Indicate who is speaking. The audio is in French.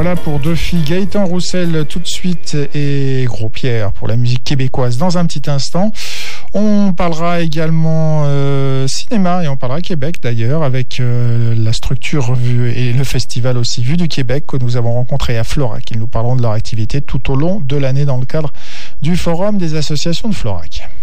Speaker 1: Voilà pour deux filles, Gaëtan Roussel tout de suite et Gros Pierre pour la musique québécoise dans un petit instant. On parlera également cinéma et on parlera Québec d'ailleurs avec la structure Vue et le festival aussi Vue du Québec que nous avons rencontré à Florac. Ils nous parleront de leur activité tout au long de l'année dans le cadre du forum des associations de Florac.